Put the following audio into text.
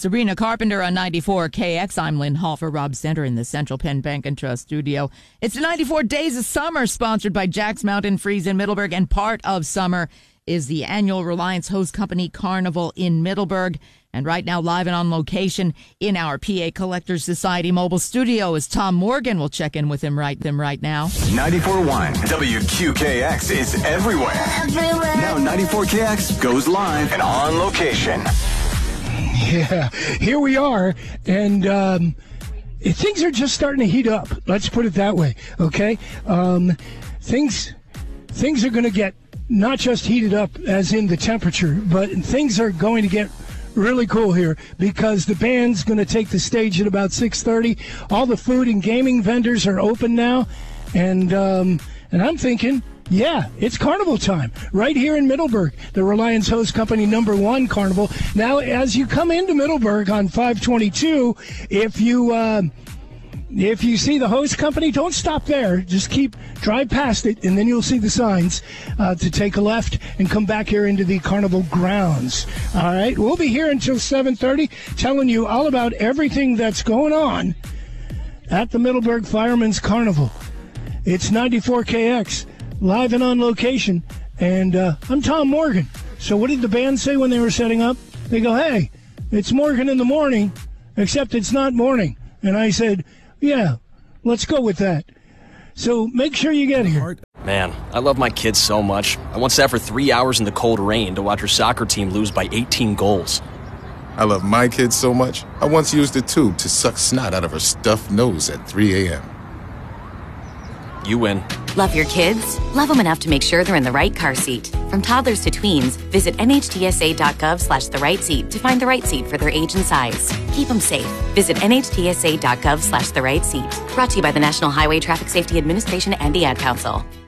Sabrina Carpenter on 94 KX. I'm Lynn Hall for Rob Center in the Central Penn Bank and Trust studio. It's the 94 Days of Summer, sponsored by Jack's Mountain Freeze in Middleburg, and part of summer is the annual Reliance Hose Company Carnival in Middleburg. And right now, live and on location in our PA Collectors Society mobile studio is Tom Morgan. We'll check in with him right now. 94.1 WQKX is everywhere. Now 94KX goes live and on location. Yeah, here we are, and things are just starting to heat up. Let's put it that way, okay? Things are going to get not just heated up as in the temperature, but things are going to get really cool here because the band's going to take the stage at about 6:30. All the food and gaming vendors are open now, and I'm thinking, yeah, it's carnival time right here in Middleburg, the Reliance Hose Company #1 carnival. Now, as you come into Middleburg on 522, if you see the hose company, don't stop there. Just drive past it, and then you'll see the signs to take a left and come back here into the carnival grounds. All right, we'll be here until 7:30, telling you all about everything that's going on at the Middleburg Firemen's Carnival. It's 94 KX, live and on location, and I'm Tom Morgan. So what did the band say when they were setting up? They go, hey, it's Morgan in the morning, except it's not morning. And I said, yeah, let's go with that. So make sure you get here. Man, I love my kids so much. I once sat for 3 hours in the cold rain to watch her soccer team lose by 18 goals. I love my kids so much, I once used a tube to suck snot out of her stuffed nose at 3 a.m. You win. Love your kids? Love them enough to make sure they're in the right car seat. From toddlers to tweens, visit nhtsa.gov/the right seat to find the right seat for their age and size. Keep them safe. Visit nhtsa.gov/the right seat. Brought to you by the National Highway Traffic Safety Administration and the Ad Council.